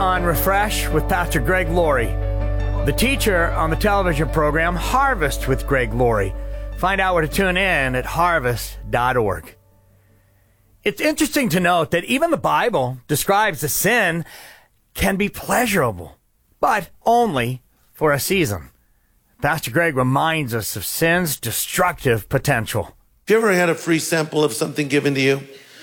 on Refresh with Pastor Greg Laurie, the teacher on the television program Harvest with Greg Laurie. Find out where to tune in at harvest.org. It's interesting to note that even the Bible describes the sin can be pleasurable, but only for a season. Pastor Greg reminds us of sin's destructive potential. Have you ever had a free sample of something given to you?